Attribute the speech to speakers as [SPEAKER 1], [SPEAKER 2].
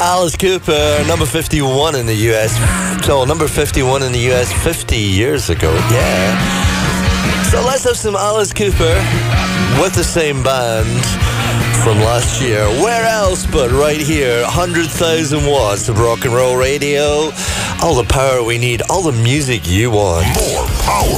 [SPEAKER 1] Alice Cooper, number 51 in the US. So, number 51 in the US 50 years ago. Yeah. So, let's have some Alice Cooper with the same band from last year. Where else but right here? 100,000 watts of rock and roll radio. All the power we need, all the music you want.
[SPEAKER 2] More power.